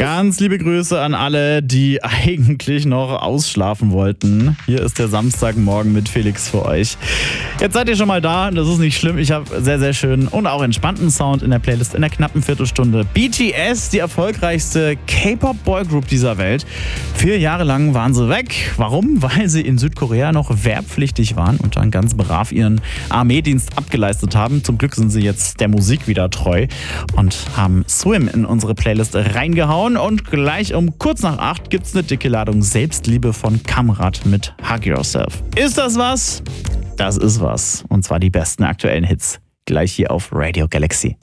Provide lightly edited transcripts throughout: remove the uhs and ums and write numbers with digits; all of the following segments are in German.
Ganz liebe Grüße an alle, die eigentlich noch ausschlafen wollten. Hier ist der Samstagmorgen mit Felix für euch. Jetzt seid ihr schon mal da, das ist nicht schlimm. Ich habe sehr, sehr schönen und auch entspannten Sound in der Playlist in der knappen Viertelstunde. BTS, die erfolgreichste K-Pop-Boygroup dieser Welt. 4 Jahre lang waren sie weg. Warum? Weil sie in Südkorea noch wehrpflichtig waren und dann ganz brav ihren Armeedienst abgeleistet haben. Zum Glück sind sie jetzt der Musik wieder treu und haben Swim in unsere Playlist reingehauen. Und gleich um kurz nach 8 gibt's eine dicke Ladung Selbstliebe von Kamrat mit Hug Yourself. Ist das was? Das ist was. Und zwar die besten aktuellen Hits. Gleich hier auf Radio Galaxy.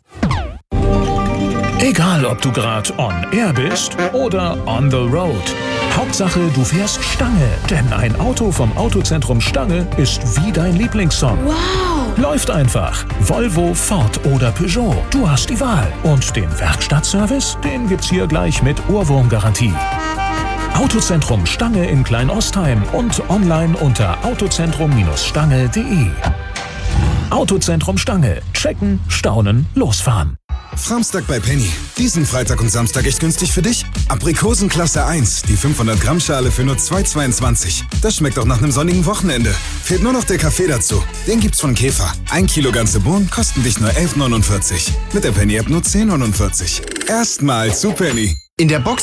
Egal, ob du gerade on air bist oder on the road. Hauptsache, du fährst Stange. Denn ein Auto vom Autozentrum Stange ist wie dein Lieblingssong. Wow! Läuft einfach. Volvo, Ford oder Peugeot. Du hast die Wahl. Und den Werkstattservice, den gibt's hier gleich mit Ohrwurmgarantie. Autozentrum Stange in Kleinostheim und online unter autozentrum-stange.de. Autozentrum Stange. Checken, staunen, losfahren. Samstag bei Penny. Diesen Freitag und Samstag echt günstig für dich? Aprikosen Klasse 1, die 500 Gramm Schale für nur 2,22. Das schmeckt doch nach einem sonnigen Wochenende. Fehlt nur noch der Kaffee dazu. Den gibt's von Käfer. 1 Kilo ganze Bohnen kosten dich nur 11,49. Mit der Penny App nur 10,49. Erstmal zu Penny. In der Box